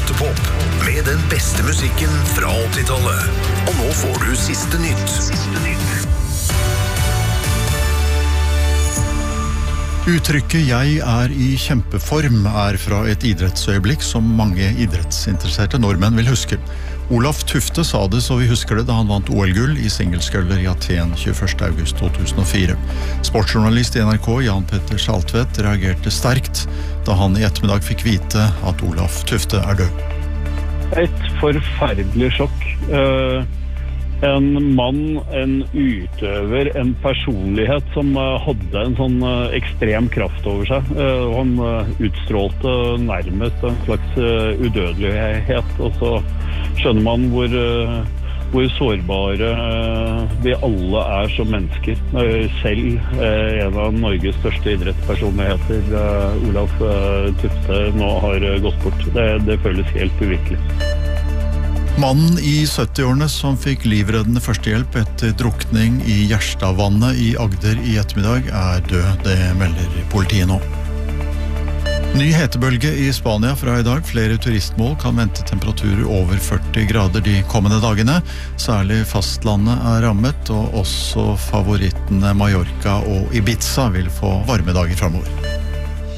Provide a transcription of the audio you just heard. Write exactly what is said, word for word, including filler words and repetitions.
Toppop med den beste musikken fra åttitallet. Og nå får du siste nytt. Siste nytt. Uttrykket «jeg er i kjempeform» er fra et idrettsøyeblikk som mange idrettsinteresserte nordmenn vil huske. Olaf Tufte sa det så vi husker det da han vant O L-gull i singelskøller i Aten tjueførste august to tusen og fire. Sportsjournalist i N R K Jan Petter Saltvedt reagerte sterkt da han i ettermiddag fikk vite at Olaf Tufte er død. Et forferdelig sjokk. Uh... En mann, en utøver, en personlighet som hadde en sånn ekstrem kraft over seg. Han utstrålte nærmest en slags udødelighet, og så skjønner man hvor, hvor sårbare vi alle er som mennesker. Selv en av Norges største idrettspersonligheter, Olaf Tufte, nå har gått bort. Det, det føles helt uvirkelig. Mannen i syttiårene som fikk livreddende førstehjelp etter drukning i Gjerstadvannet i Agder i ettermiddag er død, det melder politiet nå. Ny hetebølge i Spania fra i dag. Flere turistmål kan vente temperaturer over førti grader de kommende dagene. Særlig fastlandet er rammet, og også favorittene Mallorca og Ibiza vil få varme dager fremover.